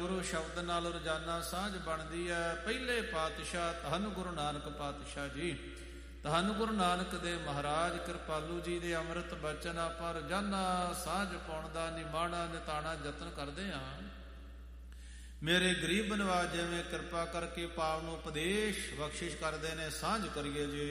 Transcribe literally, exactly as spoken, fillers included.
ਗੁਰੂ ਸ਼ਬਦ ਨਾਲ ਰੋਜ਼ਾਨਾ ਸਾਂਝ ਬਣਦੀ ਹੈ। ਪਹਿਲੇ ਪਾਤਸ਼ਾਹ ਧੰਨ ਗੁਰੂ ਨਾਨਕ ਪਾਤਸ਼ਾਹ ਜੀ, ਧੰਨ ਗੁਰੂ ਨਾਨਕ ਦੇ ਮਹਾਰਾਜ ਕਿਰਪਾਲੂ ਜੀ ਦੇ ਅੰਮ੍ਰਿਤ ਬਚਨ ਆਪਾਂ ਰੋਜ਼ਾਨਾ ਸਾਂਝ ਪਾਉਣ ਦਾ ਨਿਮਾਣਾ ਨਿਤਾਣਾ ਯਤਨ ਕਰਦੇ ਹਾਂ। ਮੇਰੇ ਗਰੀਬ ਨਿਵਾਜ ਜਿਵੇਂ ਕਿਰਪਾ ਕਰਕੇ ਪਾਵਨ ਉਪਦੇਸ਼ ਬਖਸ਼ਿਸ਼ ਕਰਦੇ ਨੇ, ਸਾਂਝ ਕਰੀਏ ਜੀ।